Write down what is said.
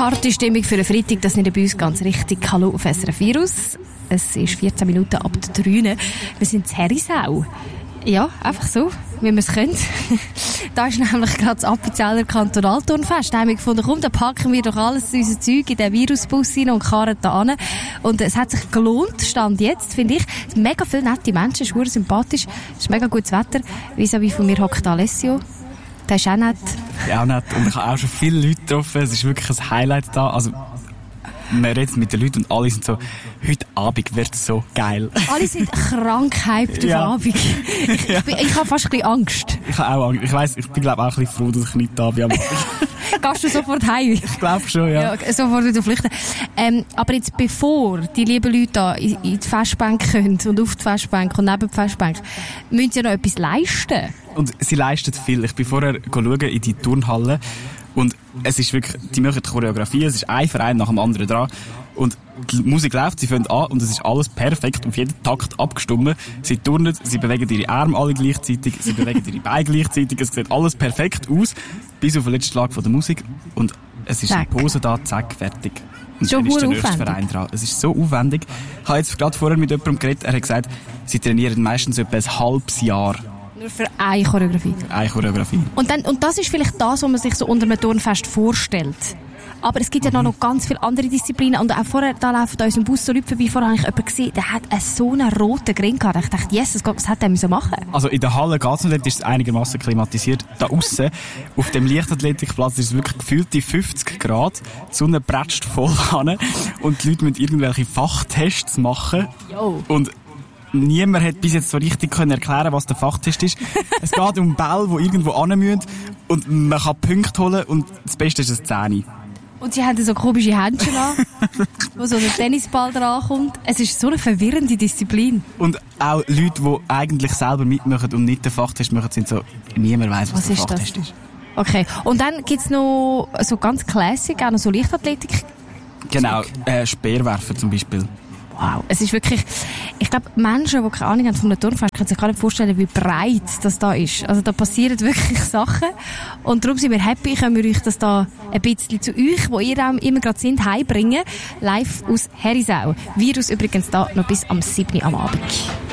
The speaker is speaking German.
Harte Stimmung für einen Freitag, das nicht bei uns ganz richtig. Hallo auf SRF Virus. Es ist 14 Minuten ab der 3. Wir sind in Herisau. Ja, einfach so, wie wir es können. Da ist nämlich gerade das Appenzeller Kantonalturnfest. Da haben wir gefunden, komm, da packen wir doch alles unser Zeug in den Virusbus rein und karren da hin. Und es hat sich gelohnt, Stand jetzt, finde ich. Es sind mega viele nette Menschen, es ist sehr sympathisch, es ist mega gutes Wetter. Vis-à-vis von mir hockt Alessio. Der ist auch nett. Ja, auch nett. Und ich habe auch schon viele Leute getroffen. Es ist wirklich ein Highlight da. Also, man redet mit den Leuten und alle sind so, heute Abend wird es so geil. Alle sind krank hyped auf Abend. Ich habe fast ein bisschen Angst. Ich habe auch Angst. Ich weiss, ich bin glaube auch ein bisschen froh, dass ich nicht da bin am Abend. Gehst du sofort heim? Ich glaube schon, ja. Sofort wieder flüchten. Aber jetzt, bevor die lieben Leute da in die Festbank können und auf die Festbank und neben die Festbank, müssen sie ja noch etwas leisten. Und sie leisten viel. Ich bin vorher schauen in die Turnhalle und es ist wirklich, die machen die Choreografie, es ist ein Verein nach dem anderen dran und die Musik läuft, sie fangen an und es ist alles perfekt, auf jeden Takt abgestimmt. Sie turnen, sie bewegen ihre Arme alle gleichzeitig, sie bewegen ihre Beine gleichzeitig, es sieht alles perfekt aus, bis auf den letzten Schlag von der Musik und es ist eine Pause da, zack, fertig. Und schon dann ist der nächste aufwendig. Verein dran. Es ist so aufwendig. Ich habe jetzt gerade vorher mit jemandem geredet, er hat gesagt, sie trainieren meistens etwa ein halbes Jahr. Nur für eine Choreografie. Eine Choreografie. Und das ist vielleicht das, was man sich so unter einem Turnfest vorstellt. Aber es gibt ja noch ganz viele andere Disziplinen. Und auch vorher, da laufen an unserem Bus so Leute vorbei. Vorher habe ich jemanden gesehen, der hat so einen roten Grin gehabt. Ich dachte, Jesus Gott, was hat der müssen machen? Also in der Halle geht's nicht, ist es einigermaßen klimatisiert. Da aussen, auf dem Leichtathletikplatz, ist es wirklich gefühlte 50 Grad. Die Sonne prätscht voll an. Und die Leute müssen irgendwelche Fachtests machen. Jo. Und niemand hat bis jetzt so richtig können erklären, was der Fachtest ist. Es geht um Bälle, die irgendwo hin müssen. Und man kann Punkte holen. Und das Beste ist das 10. Und sie haben so komische Händchen an, wo so ein Tennisball drankommt. Es ist so eine verwirrende Disziplin. Und auch Leute, die eigentlich selber mitmachen und nicht den Fachtest machen, sind so, niemand weiss, was der Fachtest ist. Okay. Und dann gibt's noch so ganz Classic, auch noch so Leichtathletik. Genau, Speerwerfen zum Beispiel. Wow, es ist wirklich, ich glaube, Menschen, die keine Ahnung haben von einem Turnfest, können sich gar nicht vorstellen, wie breit das da ist. Also da passieren wirklich Sachen und darum sind wir happy, können wir euch das da ein bisschen zu euch, wo ihr auch immer gerade sind, heimbringen, live aus Herisau. Virus übrigens da noch bis am 7. am Abend.